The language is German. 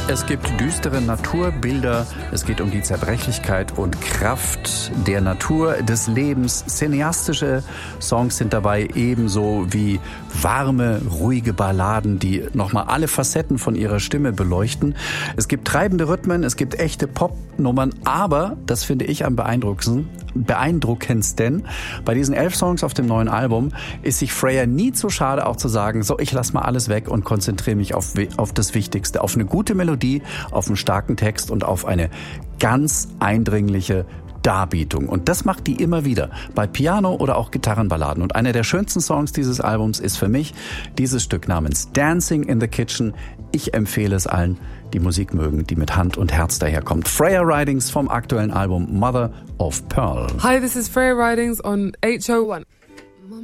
Es gibt düstere Naturbilder, es geht um die Zerbrechlichkeit und Kraft der Natur, des Lebens. Cineastische Songs sind dabei, ebenso wie warme, ruhige Balladen, die nochmal alle Facetten von ihrer Stimme beleuchten. Es gibt treibende Rhythmen, es gibt echte Popnummern, aber, das finde ich am beeindruckendsten, bei diesen 11 Songs auf dem neuen Album ist sich Freya nie zu schade, auch zu sagen, so, ich lass mal alles weg und konzentriere mich auf das Wichtigste, auf eine gute Melodie, auf einen starken Text und auf eine ganz eindringliche Darbietung. Und das macht die immer wieder, bei Piano- oder auch Gitarrenballaden. Und einer der schönsten Songs dieses Albums ist für mich dieses Stück namens Dancing in the Kitchen. Ich empfehle es allen, die Musik mögen, die mit Hand und Herz daherkommt. Freya Ridings vom aktuellen Album Mother of Pearl. Hi, this is Freya Ridings on HO1.